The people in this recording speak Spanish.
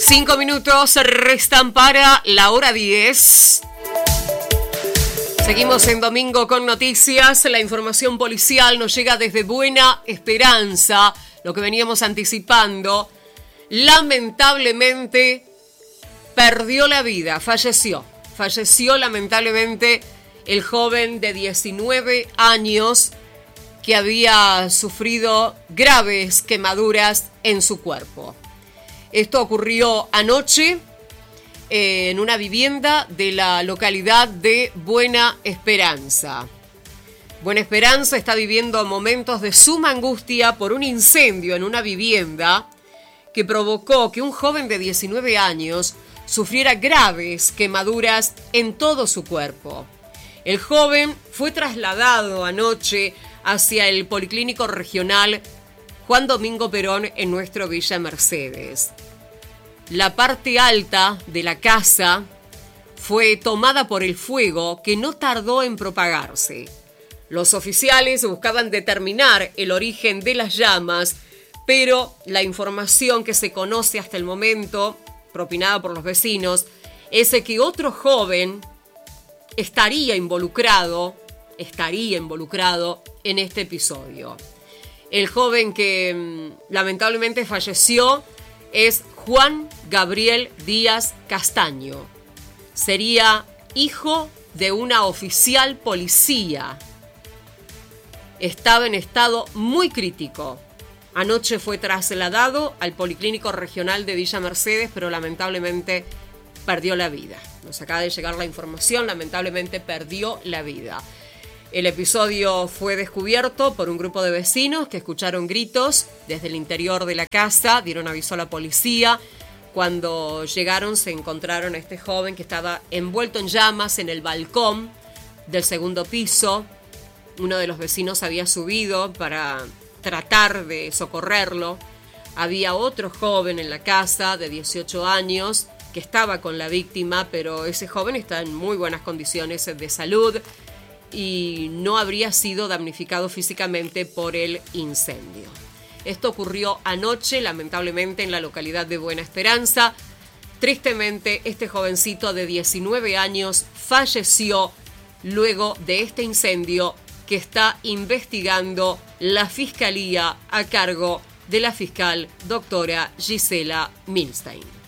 5 minutos restan para la hora 10. Seguimos en Domingo con Noticias. La información policial nos llega desde Buena Esperanza. Lo que veníamos anticipando. Lamentablemente perdió la vida, falleció. Falleció lamentablemente el joven de 19 años que había sufrido graves quemaduras en su cuerpo. Esto ocurrió anoche en una vivienda de la localidad de Buena Esperanza. Buena Esperanza está viviendo momentos de suma angustia por un incendio en una vivienda que provocó que un joven de 19 años sufriera graves quemaduras en todo su cuerpo. El joven fue trasladado anoche hacia el Policlínico Regional Juan Domingo Perón en nuestro Villa Mercedes. La parte alta de la casa fue tomada por el fuego que no tardó en propagarse. Los oficiales buscaban determinar el origen de las llamas, pero la información que se conoce hasta el momento, propinada por los vecinos, es de que otro joven estaría involucrado en este episodio. El joven que lamentablemente falleció es Juan Gabriel Díaz Castaño. Sería hijo de una oficial policía. Estaba en estado muy crítico. Anoche fue trasladado al Policlínico Regional de Villa Mercedes, pero lamentablemente perdió la vida. Nos acaba de llegar la información, lamentablemente perdió la vida. El episodio fue descubierto por un grupo de vecinos que escucharon gritos desde el interior de la casa, dieron aviso a la policía. Cuando llegaron se encontraron a este joven que estaba envuelto en llamas en el balcón del segundo piso. Uno de los vecinos había subido para tratar de socorrerlo. Había otro joven en la casa de 18 años que estaba con la víctima, pero ese joven está en muy buenas condiciones de salud y no habría sido damnificado físicamente por el incendio. Esto ocurrió anoche, lamentablemente, en la localidad de Buena Esperanza. Tristemente, este jovencito de 19 años falleció luego de este incendio que está investigando la Fiscalía a cargo de la fiscal doctora Gisela Milstein.